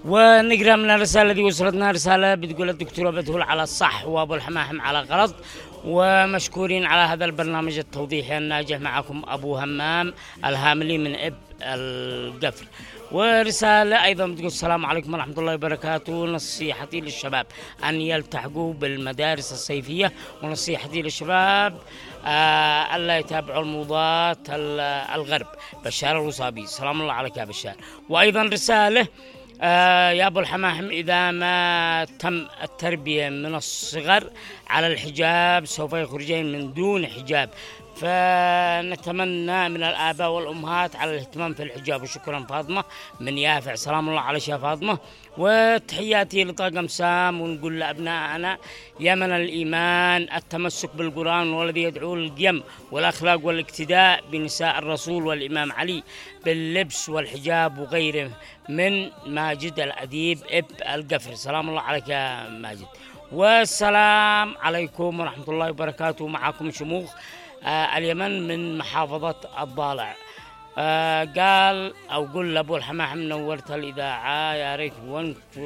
ونقرأ من الرسالة التي وصلتنا. رسالة بتقول الدكتورة بتقول على الصح وأبو الحماحم على غلط، ومشكورين على هذا البرنامج التوضيحي الناجح. معكم أبو همام الهاملي من إب القفر. ورسالة أيضا بتقول السلام عليكم ورحمة الله وبركاته. نصيحتي للشباب أن يلتحقوا بالمدارس الصيفية، ونصيحتي للشباب ألا يتابعوا الموضات الغرب. بشار الوصابي. سلام الله عليك يا بشار. وأيضا رسالة يا أبو الحماحم، إذا ما تم التربية من الصغر على الحجاب سوف يخرجين من دون حجاب، فنتمنى من الآباء والأمهات على الاهتمام في الحجاب. وشكرا فاطمة من يافع. سلام الله عليك يا فاطمة. وتحياتي لطاقم سام، ونقول لأبنائنا يمن الإيمان التمسك بالقرآن، والذي يدعو للقيم والأخلاق والاقتداء بنساء الرسول والإمام علي باللبس والحجاب وغيره. من ماجد الأديب إب القفر. سلام الله عليك يا ماجد. والسلام عليكم ورحمة الله وبركاته. معكم شموخ اليمن من محافظة الضالع. قال أو قل لأبو الحماحم نورت الإذاعة، يا ريت وانت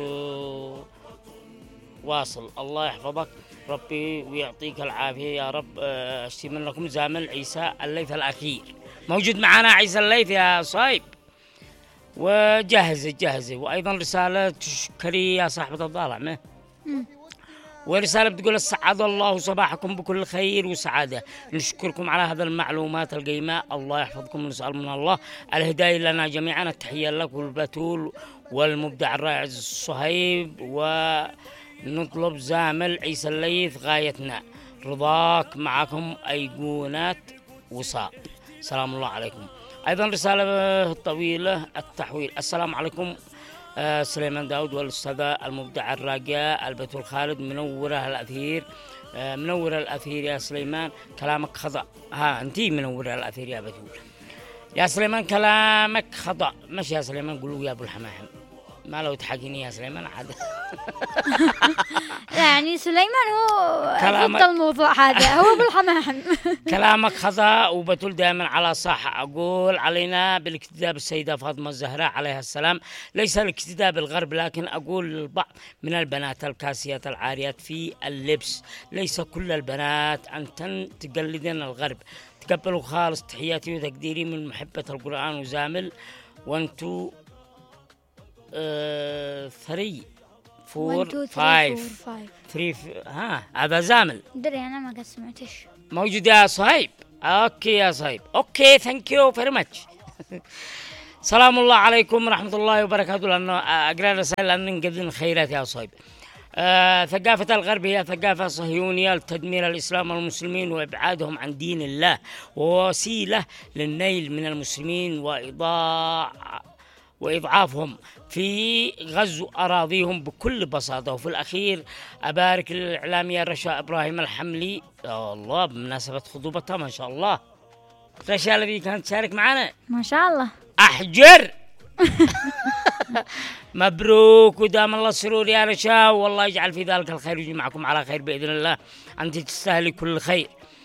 واصل. الله يحفظك ربي ويعطيك العافية يا رب. اشتي منكم زامل عيسى الليث الأخير. موجود معنا عيسى الليث يا صايب، وجهزي. وأيضا رسالة تشكري يا صاحبة الضالع ورسالة بتقول السعادة الله صباحكم بكل خير وسعادة. نشكركم على هذا المعلومات القيمة. الله يحفظكم. ونسأل من الله الهداية لنا جميعا. التحية لك والبتول والمبدع الرائع الصهيب، ونطلب زامل عيسى الليث غايتنا رضاك. معكم أيقونات وصاب. سلام الله عليكم. أيضا رسالة طويلة التحويل. السلام عليكم سليمان داود والأستاذة المبدعة الراقية البتول خالد. منورة الأثير. منورة الأثير يا سليمان. كلامك خطأ. أنتي منورة الأثير يا بتول. يا سليمان كلامك خطأ. مش يا سليمان قولوا يا أبو الحماحم. ما لو تحكيني يا سليمان عاد. يعني سليمان هو ضد الموضوع هذا، هو بالحماحم. كلامك خطأ، وبتول دائما على صح. أقول علينا بالاقتداء بالسيدة فاطمة الزهراء عليها السلام، ليس الاقتداء بالغرب. لكن أقول للبعض من البنات الكاسيات العاريات في اللبس، ليس كل البنات أن تقلدن الغرب. تقبلوا خالص تحياتي وتقديري من محبة القرآن وزامل. وانتو 3 4 5 3. هذا زامل. دري أنا ما قد سمعتش. موجود يا صهيب. اوكي يا صهيب. اوكي ثانك يو فيري ماتش. سلام الله عليكم ورحمة الله وبركاته. لأنه أقرأ رسائل لأن نقدم الخيرات يا صهيب. ثقافة الغرب هي ثقافة صهيونية لتدمير الإسلام والمسلمين وإبعادهم عن دين الله، ووسيلة للنيل من المسلمين وإضعافهم في غزو أراضيهم بكل بساطة. وفي الأخير أبارك للإعلامية رشا إبراهيم الحملي الله بمناسبة خطوبتها. ما شاء الله رشا الذي كانت تشارك معنا ما شاء الله. أحجر. مبروك ودام الله السرور يا رشا، والله يجعل في ذلك الخير ويجمعكم على خير بإذن الله. أنت تستاهلي كل خير.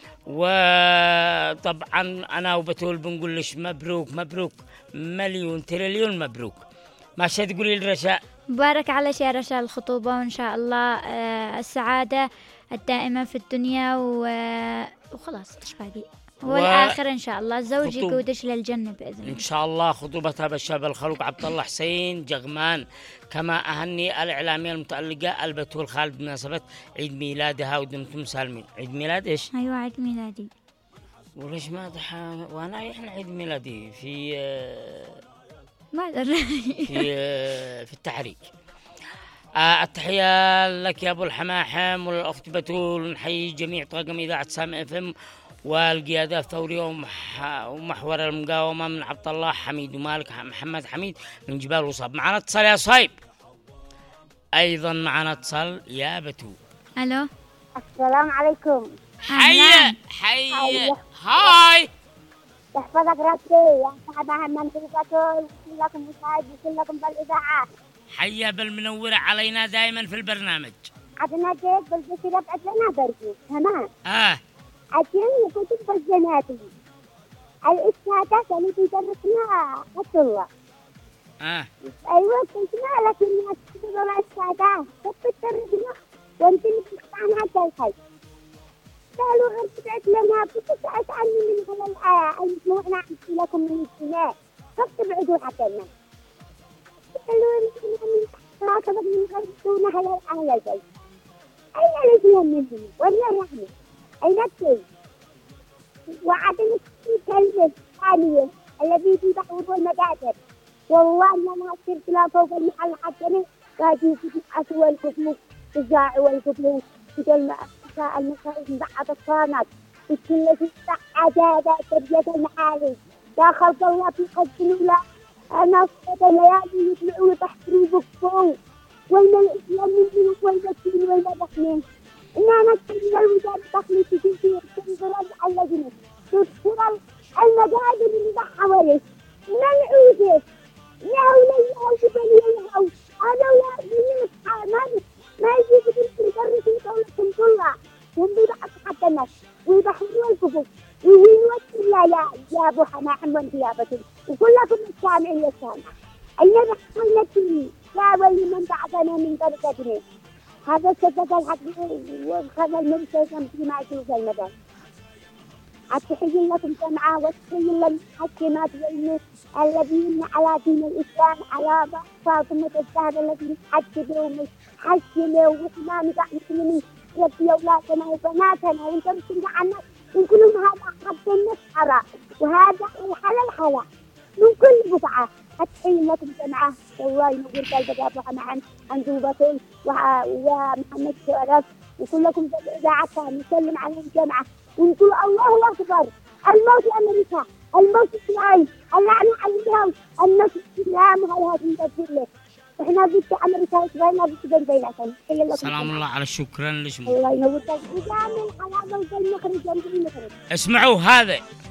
وطبعا أنا وبتول بنقول لش مبروك مليون تريليون مبروك. ما شاء تقولي لرشا؟ مبارك على يا رشا الخطوبة، وإن شاء الله السعادة الدائمة في الدنيا وخلاص إيش باقي، والآخر إن شاء الله الزوج يقودش للجنة بإذن الله. إن شاء الله خطوبتها بالشاب الخلوق عبد الله حسين جغمان. كما أهني الإعلامية المتألقة البتول خالد بمناسبة عيد ميلادها ودمتم سالمين. عيد ميلاد إيش؟ أيوة عيد ميلادي. وليش ما وأنا إحنا عيد ميلادي في ما أدري. في التحريك. التحية لك يا أبو الحماحم والأخت بتول. نحيي جميع طاقم إذاعة سام اف ام والقيادة الثورية ومحور المقاومة من عبد الله حميد ومالك محمد حميد من جبال وصاب. معنا اتصال يا صهيب. أيضا معنا اتصال يا بتول. ألو السلام عليكم. حيا هاي. يحفظك ربي يا صاحب همام في البتول، كلكم مشاهد وكلكم بالإذاعة. حيا بالمنورة علينا دائما في البرنامج. عدنا جيد بالبشرة بأجلنا برجو تمام. أجلني كتب بالجناتي الإشهادات التي تدرسنا حتى الله. ايوه كنت مالك الناس تبغى مع السادات كنت الرجل وانت اللي تقطعن هذا الحي قالوا غير تبعت لنا بتسأل عني من هذا المجموع نعمل لكم من السنة كيف تبعدوا حتى قالوا من ما سبق من غيرتونا هذا الآية جاي أين الذين منهم ولا الرحمة أين الشيء وعدم كلمة ثانية الذي في بحوث المجازر والله لما صرت لا فوق المحل حتى قاعد يجي أسوأ الكفوف الزاع والكفوف بدل ما أساء المصاريف بعض الصانات بكل شيء عجادة تربية المعالي يا خلق الله في قد الأولى أنا صفة الليالي يطلعوا ويبحثوا بكفوا وين الإسلام منهم وين الدين وين الرحمن إننا نتكلم الوزارة الداخلية في البلاد على جنوب تذكر المجادر اللي حواليك ملعوبة لا ولا يهو هذا ولا من ما يجيب الدرس يقول الله ينبي بعض حتى الناس ويبحروا الكفوف ويوصل يا أبو حمام ثيابته وكلكم السامعين للسامع أين حصلتني يا ولي من بعدنا من درجتنا هذا سبب الحق وخذ المرسل فيما يشوف المدى التحية لكم جمعاء والتحية للمحكمات الذين على دين الإسلام على فاطمة الزهراء الذين حجبوا وإحنا نقع مسلمين ربي أولادنا وبناتنا وانتم عنا ونقولهم هذا حق المسحرة وهذا الحلا من كل بقعة التحية لكم جمعاء والله ينور قلبك يا أبو حمام عن دوبتين ومحمد شرف وكلكم إذاعة نسلم على الجمعة ونقول الله أكبر الموت أمريكا الموت إسرائيل اللعنة على اليهود النصر الإسلام وهذا المدبر إحنا بيت أمريكا وإسرائيل ما بيت بيناتهم سلام الله على شكرا لشمو الله ينور قلبك وجامل على ضوء المخرج اسمعوا هذا